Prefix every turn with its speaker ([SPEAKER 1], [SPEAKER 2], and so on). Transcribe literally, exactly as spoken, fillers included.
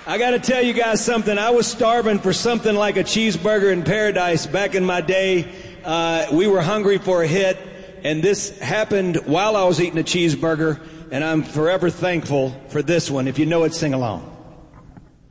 [SPEAKER 1] I got to tell you guys something. I was starving for something like a cheeseburger in paradise back in my day. Uh, we were hungry for a hit, and this happened while I was eating a cheeseburger, and I'm forever thankful for this one. If you know it, sing along.